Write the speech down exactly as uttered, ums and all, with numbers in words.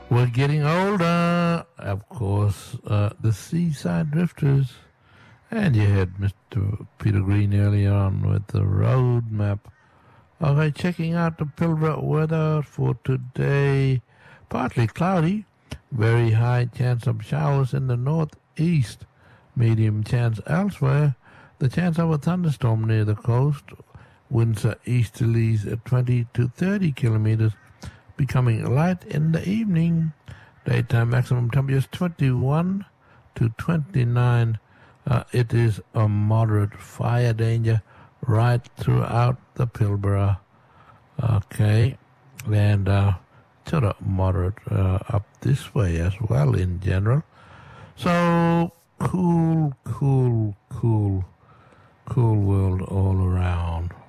We're getting older. Of course, uh, the Seaside Drifters. And you had Mister Peter Green earlier on with the road map. Okay, checking out the Pilbara weather for today. Partly cloudy. Very high chance of showers in the northeast. Medium chance elsewhere. The chance of a thunderstorm near the coast. Winds are easterlies at twenty to thirty kilometers. Becoming light in the evening. Daytime maximum temperature is twenty-one to twenty-nine. Uh, it is a moderate fire danger right throughout the Pilbara. Okay. And uh, sort of moderate uh, up this way as well in general. So cool, cool, cool, cool world all around.